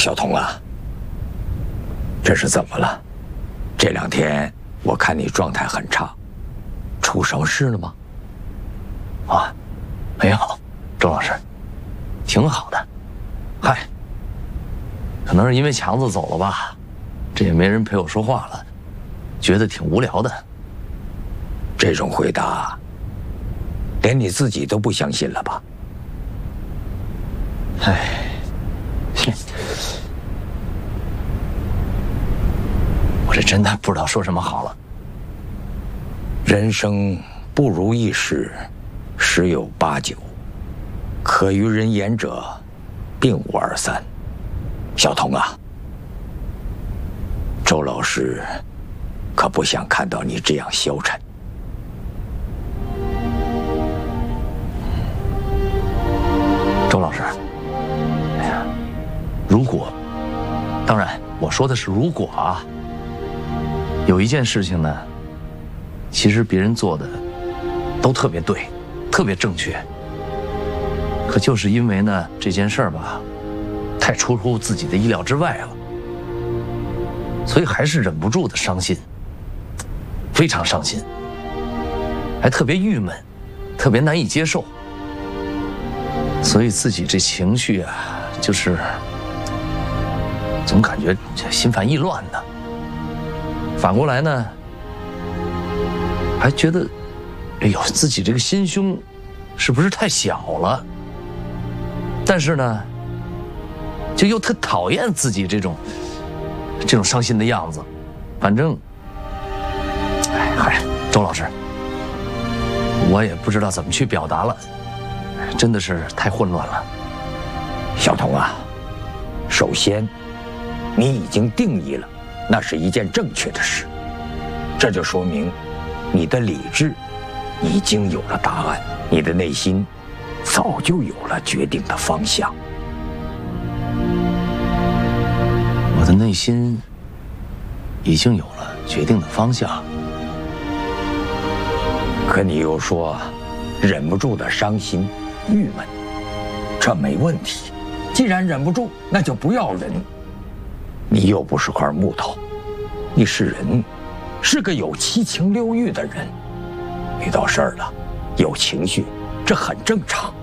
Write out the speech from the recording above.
小童啊，这是怎么了？这2天我看你状态很差，出什么事了吗？ 啊，没有，周老师，挺好的。嗨，可能是因为强子走了吧，这也没人陪我说话了，觉得挺无聊的。 这种回答，连你自己都不相信了吧？ 唉，我这真的不知道说什么好了。 人生不如意事，十有八九，可于人言者，并无二三。小童啊，周老师可不想看到你这样消沉。 周老师，哎呀，如果，当然我说的是如果啊，有一件事情呢，其实别人做的都特别对，特别正确，可就是因为呢这件事儿吧，太出乎自己的意料之外了，所以还是忍不住的伤心，非常伤心，还特别郁闷，特别难以接受。所以自己这情绪啊，就是总感觉心烦意乱的。反过来呢，还觉得，哎呦，自己这个心胸是不是太小了？但是呢，就又特讨厌自己这种伤心的样子。反正，哎嗨，周老师，我也不知道怎么去表达了。真的是太混乱了。 小童啊，首先，你已经定义了，那是一件正确的事，这就说明你的理智已经有了答案，你的内心早就有了决定的方向。 我的内心已经有了决定的方向， 可你又说忍不住的伤心郁闷，这没问题。既然忍不住，那就不要忍。你又不是块木头，你是人，是个有七情六欲的人。遇到事儿了，有情绪，这很正常。